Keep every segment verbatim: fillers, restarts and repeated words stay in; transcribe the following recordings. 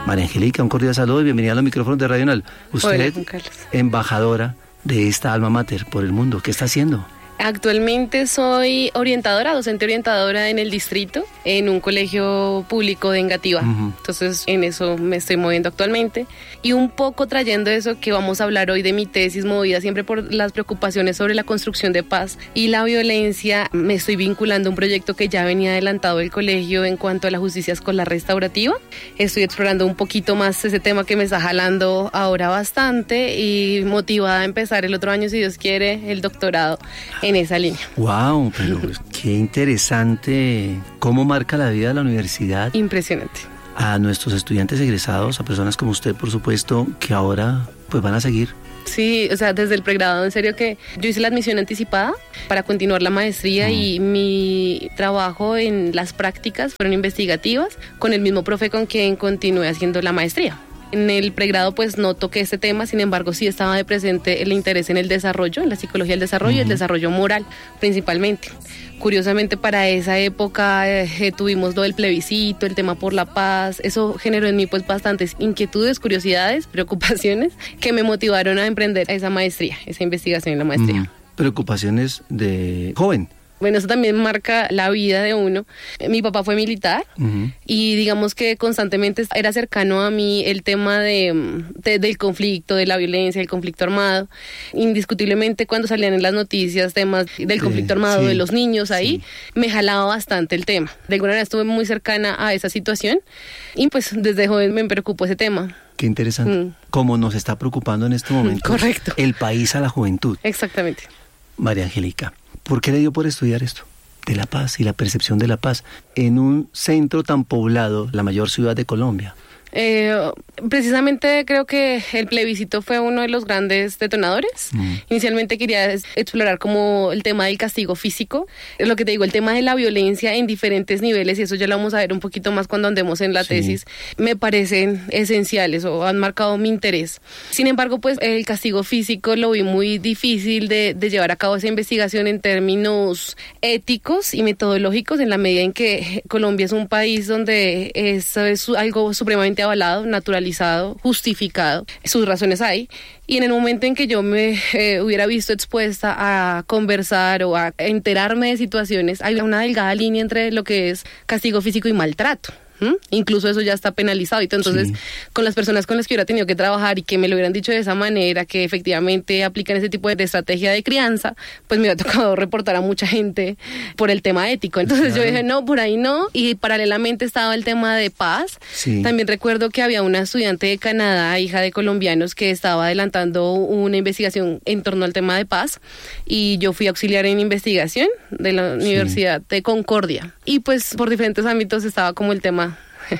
María Angélica, un cordial saludo y bienvenida a los micrófonos de Radio Nacional. Usted, Hola, Juan Carlos. Embajadora de esta alma mater por el mundo, ¿qué está haciendo? Actualmente soy orientadora, docente orientadora en el distrito, en un colegio público de Engativá. Uh-huh. Entonces, en eso me estoy moviendo actualmente. Y un poco trayendo eso que vamos a hablar hoy de mi tesis, movida siempre por las preocupaciones sobre la construcción de paz y la violencia, me estoy vinculando a un proyecto que ya venía adelantado del colegio en cuanto a la justicia escolar restaurativa. Estoy explorando un poquito más ese tema que me está jalando ahora bastante y motivada a empezar el otro año, si Dios quiere, el doctorado en esa línea. Wow, pero qué interesante cómo marca la vida de la universidad. Impresionante. A nuestros estudiantes egresados, a personas como usted, por supuesto, que ahora pues van a seguir. Sí, o sea, desde el pregrado, en serio que yo hice la admisión anticipada para continuar la maestría mm. y mi trabajo en las prácticas fueron investigativas con el mismo profe con quien continué haciendo la maestría. En el pregrado pues no toqué este tema, sin embargo sí estaba de presente el interés en el desarrollo, en la psicología del desarrollo y uh-huh. el desarrollo moral principalmente. Curiosamente para esa época eh, tuvimos lo del plebiscito, el tema por la paz, eso generó en mí pues bastantes inquietudes, curiosidades, preocupaciones que me motivaron a emprender esa maestría, esa investigación en la maestría. Uh-huh. Preocupaciones de joven. Bueno, eso también marca la vida de uno. Mi papá fue militar uh-huh. y digamos que constantemente era cercano a mí el tema de, de, del conflicto, de la violencia, del conflicto armado. Indiscutiblemente cuando salían en las noticias temas del conflicto armado, sí, de los niños ahí, sí. me jalaba bastante el tema. De alguna manera estuve muy cercana a esa situación y pues desde joven me preocupó ese tema. Qué interesante. Mm. Como nos está preocupando en este momento Correcto. el país a la juventud. Exactamente. María Angélica, ¿por qué le dio por estudiar esto? De la paz y la percepción de la paz en un centro tan poblado, la mayor ciudad de Colombia. Eh, precisamente creo que el plebiscito fue uno de los grandes detonadores. Mm. Inicialmente quería explorar como el tema del castigo físico, lo que te digo, el tema de la violencia en diferentes niveles, y eso ya lo vamos a ver un poquito más cuando andemos en la sí. tesis, me parecen esenciales o han marcado mi interés. Sin embargo, pues el castigo físico lo vi muy difícil de, de llevar a cabo esa investigación en términos éticos y metodológicos, en la medida en que Colombia es un país donde eso es algo supremamente avalado, naturalizado, justificado, sus razones hay, y en el momento en que yo me eh, hubiera visto expuesta a conversar o a enterarme de situaciones, hay una delgada línea entre lo que es castigo físico y maltrato. ¿Mm? Incluso eso ya está penalizado y todo. Entonces, sí. con las personas con las que hubiera tenido que trabajar y que me lo hubieran dicho de esa manera, que efectivamente aplican ese tipo de, de estrategia de crianza, pues me hubiera tocado reportar a mucha gente por el tema ético. Entonces claro. yo dije, no, por ahí no. Y paralelamente estaba el tema de paz. Sí. También recuerdo que había una estudiante de Canadá, hija de colombianos, que estaba adelantando una investigación en torno al tema de paz, y yo fui auxiliar en investigación de la sí. Universidad de Concordia. Y pues por diferentes ámbitos estaba como el tema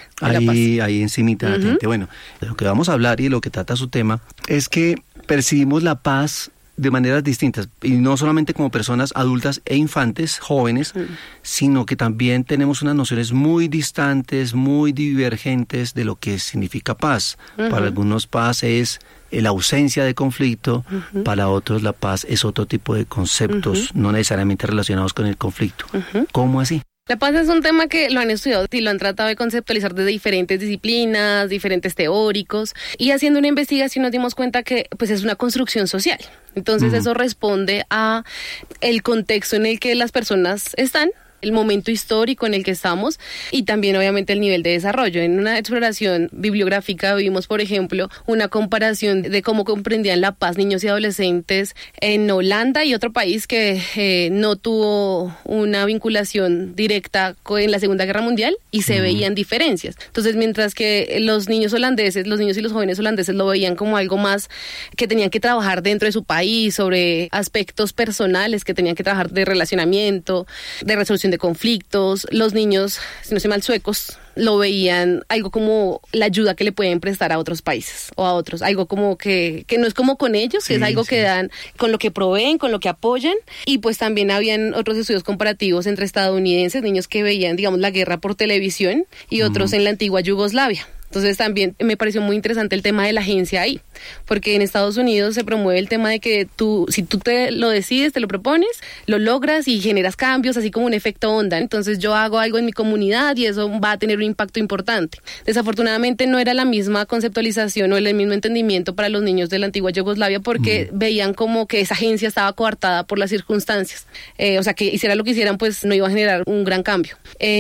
Ahí, ahí encimita uh-huh. gente. Bueno, de lo que vamos a hablar y de lo que trata su tema es que percibimos la paz de maneras distintas, y no solamente como personas adultas e infantes, jóvenes, uh-huh. sino que también tenemos unas nociones muy distantes, muy divergentes de lo que significa paz. Uh-huh. Para algunos paz es la ausencia de conflicto, uh-huh. para otros la paz es otro tipo de conceptos, uh-huh. no necesariamente relacionados con el conflicto. Uh-huh. ¿Cómo así? La paz es un tema que lo han estudiado y lo han tratado de conceptualizar desde diferentes disciplinas, diferentes teóricos, y haciendo una investigación nos dimos cuenta que pues es una construcción social. Entonces uh-huh. eso responde a el contexto en el que las personas están, el momento histórico en el que estamos y también obviamente el nivel de desarrollo. En una exploración bibliográfica vimos, por ejemplo, una comparación de cómo comprendían la paz niños y adolescentes en Holanda y otro país que eh, no tuvo una vinculación directa en la Segunda Guerra Mundial y se uh-huh. veían diferencias. Entonces, mientras que los niños holandeses, los niños y los jóvenes holandeses lo veían como algo más que tenían que trabajar dentro de su país, sobre aspectos personales que tenían que trabajar de relacionamiento, de resolución de conflictos, los niños, si no sé mal, suecos, lo veían algo como la ayuda que le pueden prestar a otros países o a otros, algo como que, que no es como con ellos, sí, que es algo sí. que dan con lo que proveen, con lo que apoyan, y pues también habían otros estudios comparativos entre estadounidenses, niños que veían, digamos, la guerra por televisión y otros uh-huh. en la antigua Yugoslavia. Entonces también me pareció muy interesante el tema de la agencia ahí. porque en Estados Unidos se promueve el tema de que tú, si tú te lo decides, te lo propones, lo logras y generas cambios, así como un efecto onda. Entonces yo hago algo en mi comunidad y eso va a tener un impacto importante. Desafortunadamente no era la misma conceptualización o el mismo entendimiento para los niños de la antigua Yugoslavia, porque mm. veían como que esa agencia estaba coartada por las circunstancias. Eh, o sea, que hiciera lo que hicieran, pues no iba a generar un gran cambio.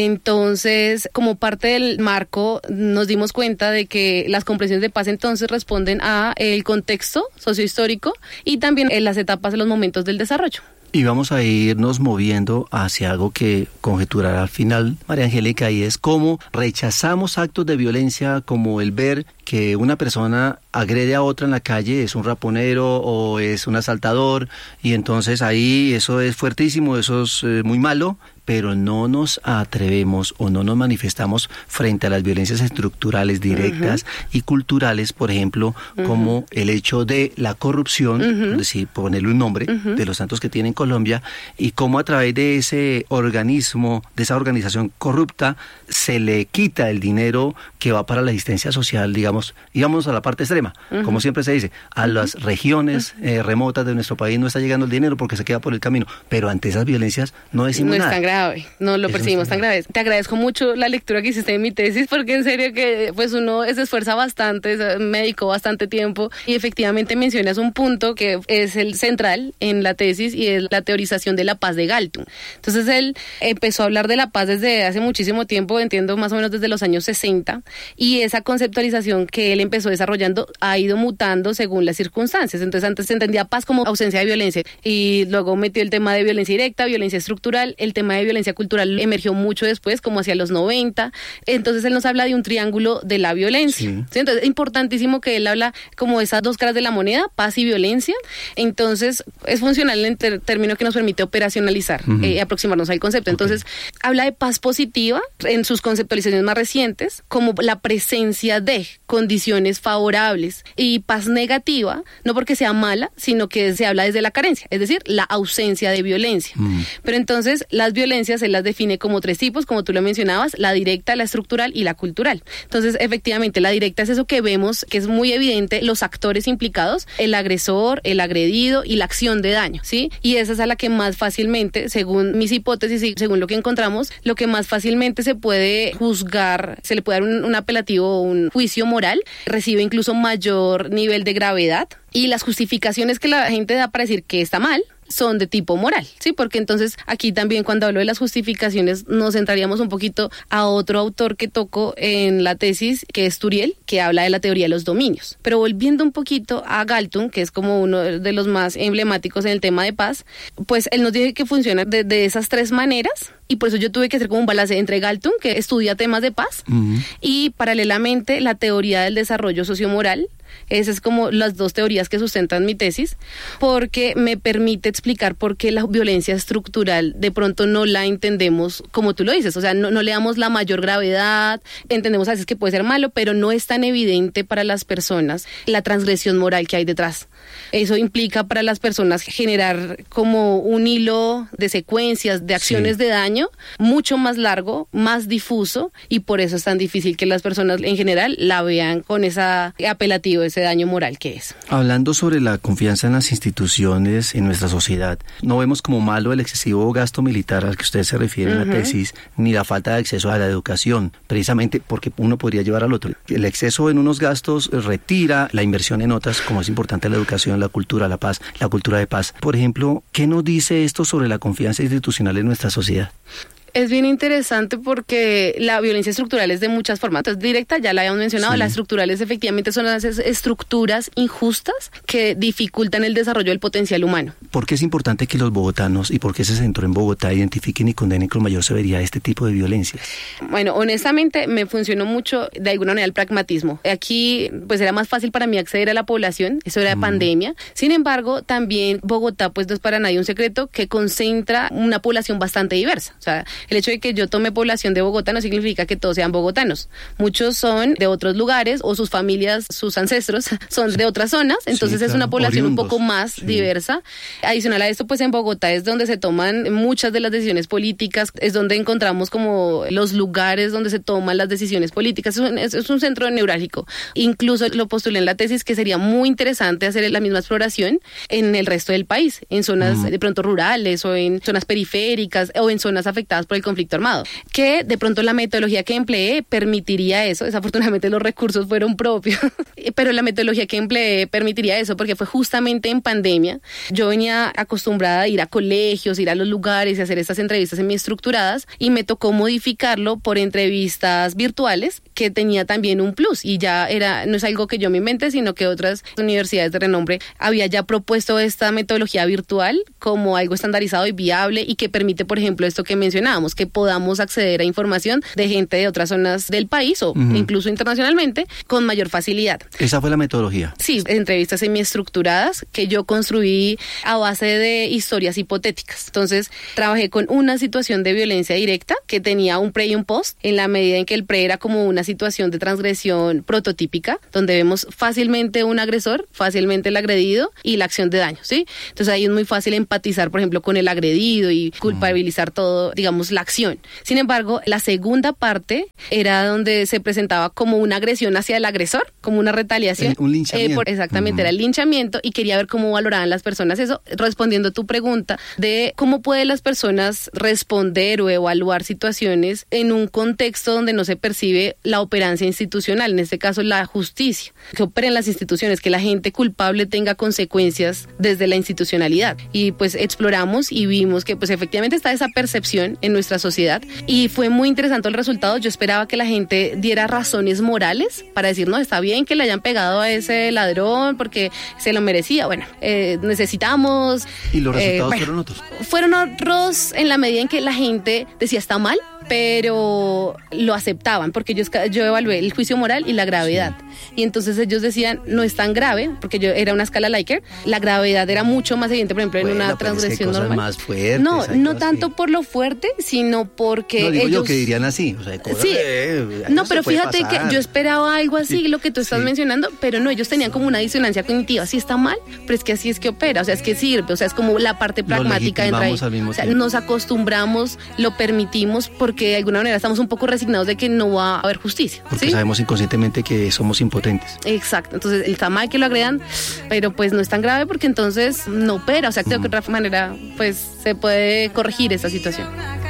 Entonces, como parte del marco, nos dimos cuenta de que las comprensiones de paz entonces responden a el contexto sociohistórico y también en las etapas de los momentos del desarrollo. Y vamos a irnos moviendo hacia algo que conjeturará al final María Angélica, y es cómo rechazamos actos de violencia, como el ver que una persona agrede a otra en la calle, es un raponero o es un asaltador, y entonces ahí eso es fuertísimo, eso es eh, muy malo, pero no nos atrevemos o no nos manifestamos frente a las violencias estructurales directas uh-huh. y culturales, por ejemplo, uh-huh. como el hecho de la corrupción, uh-huh. es decir, ponerle un nombre, uh-huh. de los tantos que tiene en Colombia, y cómo a través de ese organismo, de esa organización corrupta, se le quita el dinero que va para la asistencia social, digamos, digamos a la parte extrema, uh-huh. como siempre se dice, a uh-huh. las regiones uh-huh. eh, remotas de nuestro país no está llegando el dinero porque se queda por el camino, pero ante esas violencias no decimos no nada. Es tan grave. No lo percibimos tan grave. Te agradezco mucho la lectura que hiciste en mi tesis, porque en serio que pues uno se esfuerza bastante, me dedicó bastante tiempo y efectivamente mencionas un punto que es el central en la tesis y es la teorización de la paz de Galtung. Entonces él empezó a hablar de la paz desde hace muchísimo tiempo, entiendo más o menos desde los años sesenta, y esa conceptualización que él empezó desarrollando ha ido mutando según las circunstancias. Entonces antes se entendía paz como ausencia de violencia y luego metió el tema de violencia directa, violencia estructural, el tema de violencia cultural emergió mucho después, como hacia los noventa. Entonces él nos habla de un triángulo de la violencia. Sí. ¿Sí? Entonces es importantísimo que él habla como de esas dos caras de la moneda, paz y violencia. Entonces es funcional en ter- término que nos permite operacionalizar y uh-huh. eh, aproximarnos al concepto. Entonces okay. habla de paz positiva en sus conceptualizaciones más recientes, como la presencia de condiciones favorables, y paz negativa, no porque sea mala, sino que se habla desde la carencia, es decir, la ausencia de violencia. Uh-huh. Pero entonces las violencias se las define como tres tipos, como tú lo mencionabas, la directa, la estructural y la cultural. Entonces, efectivamente, la directa es eso que vemos, que es muy evidente, los actores implicados, el agresor, el agredido y la acción de daño, ¿sí? Y esa es a la que más fácilmente, según mis hipótesis y según lo que encontramos, lo que más fácilmente se puede juzgar, se le puede dar un, un apelativo o un juicio moral, recibe incluso mayor nivel de gravedad, y las justificaciones que la gente da para decir que está mal son de tipo moral, ¿sí? Porque entonces aquí también cuando hablo de las justificaciones nos centraríamos un poquito a otro autor que toco en la tesis, que es Turiel, que habla de la teoría de los dominios. Pero volviendo un poquito a Galtung, que es como uno de los más emblemáticos en el tema de paz, pues él nos dice que funciona de, de esas tres maneras, y por eso yo tuve que hacer como un balance entre Galtung, que estudia temas de paz, uh-huh. y paralelamente la teoría del desarrollo sociomoral. Esas es como las dos teorías que sustentan mi tesis, porque me permite explicar por qué la violencia estructural de pronto no la entendemos como tú lo dices, o sea, no, no le damos la mayor gravedad, entendemos a veces que puede ser malo, pero no es tan evidente para las personas la transgresión moral que hay detrás. Eso implica para las personas generar como un hilo de secuencias, de acciones sí. de daño, mucho más largo, más difuso, y por eso es tan difícil que las personas en general la vean con esa apelativo, ese daño moral que es. Hablando sobre la confianza en las instituciones en nuestra sociedad, no vemos como malo el excesivo gasto militar al que usted se refiere uh-huh. en la tesis, ni la falta de acceso a la educación, precisamente porque uno podría llevar al otro. El exceso en unos gastos retira la inversión en otras, como es importante la educación, la cultura, la paz, la cultura de paz. Por ejemplo, ¿qué nos dice esto sobre la confianza institucional en nuestra sociedad? Es bien interesante porque la violencia estructural es de muchas formas. Entonces, directa, ya la habíamos mencionado, sí. las estructurales efectivamente son las estructuras injustas que dificultan el desarrollo del potencial humano. ¿Por qué es importante que los bogotanos, y por qué se centró en Bogotá, identifiquen y condenen con mayor severidad este tipo de violencias? Bueno, honestamente me funcionó mucho de alguna manera el pragmatismo. Aquí pues era más fácil para mí acceder a la población, eso era mm. pandemia. Sin embargo, también Bogotá pues no es para nadie un secreto que concentra una población bastante diversa. O sea, El hecho de que yo tome población de Bogotá no significa que todos sean bogotanos. Muchos son de otros lugares o sus familias, sus ancestros son de otras zonas, entonces sí, claro, es una población oriundos. Un poco más sí. diversa. Adicional a esto, pues en Bogotá es donde se toman muchas de las decisiones políticas, es donde encontramos como los lugares donde se toman las decisiones políticas, es un, es, es un centro neurálgico. Incluso lo postulé en la tesis que sería muy interesante hacer la misma exploración en el resto del país, en zonas mm. de pronto rurales o en zonas periféricas o en zonas afectadas por el conflicto armado, que de pronto la metodología que empleé permitiría eso. Desafortunadamente los recursos fueron propios, pero la metodología que empleé permitiría eso porque fue justamente en pandemia. Yo venía acostumbrada a ir a colegios, ir a los lugares y hacer estas entrevistas semiestructuradas y me tocó modificarlo por entrevistas virtuales que tenía también un plus y ya era, no es algo que yo me inventé, sino que otras universidades de renombre había ya propuesto esta metodología virtual como algo estandarizado y viable y que permite, por ejemplo, esto que mencionábamos, que podamos acceder a información de gente de otras zonas del país o uh-huh. incluso internacionalmente con mayor facilidad. ¿Esa fue la metodología? Sí, entrevistas semiestructuradas que yo construí a base de historias hipotéticas. Entonces, trabajé con una situación de violencia directa que tenía un pre y un post, en la medida en que el pre era como una situación de transgresión prototípica, donde vemos fácilmente un agresor, fácilmente el agredido y la acción de daño, ¿sí? Entonces ahí es muy fácil empatizar, por ejemplo, con el agredido y culpabilizar todo, digamos, la acción. Sin embargo, la segunda parte era donde se presentaba como una agresión hacia el agresor, como una retaliación. El, un linchamiento. Eh, por, exactamente, uh-huh. era el linchamiento y quería ver cómo valoraban las personas eso, respondiendo a tu pregunta de cómo pueden las personas responder o evaluar situaciones en un contexto donde no se percibe la operancia institucional, en este caso la justicia, que operen las instituciones, que la gente culpable tenga consecuencias desde la institucionalidad. Y pues exploramos y vimos que pues efectivamente está esa percepción en nuestra sociedad y fue muy interesante el resultado. Yo esperaba que la gente diera razones morales para decir, no, está bien que le hayan pegado a ese ladrón porque se lo merecía. Bueno, eh, necesitamos... ¿Y los resultados eh, bueno, fueron otros? Fueron otros en la medida en que la gente decía, está mal, pero lo aceptaban, porque yo, yo evalué el juicio moral y la gravedad. Sí. Y entonces ellos decían, no es tan grave, porque yo era una escala Likert, la gravedad era mucho más evidente, por ejemplo, bueno, en una transgresión es que normal. Más fuertes, no, no tanto por lo fuerte, sino porque no, digo ellos... yo que dirían así. O sea, sí, de, no, pero fíjate pasar. que yo esperaba algo así, sí. lo que tú estás sí. mencionando, pero no, ellos tenían como una disonancia cognitiva. Sí está mal, pero es que así es que opera, o sea, es que sirve, o sea, es como la parte pragmática entra ahí. O sea, nos acostumbramos, lo permitimos, porque de alguna manera estamos un poco resignados de que no va a haber justicia. Porque ¿sí? sabemos inconscientemente que somos impotentes. Exacto, entonces está mal que lo agredan, pero pues no es tan grave porque entonces no opera, o sea, creo mm. que de otra manera pues se puede corregir esa situación.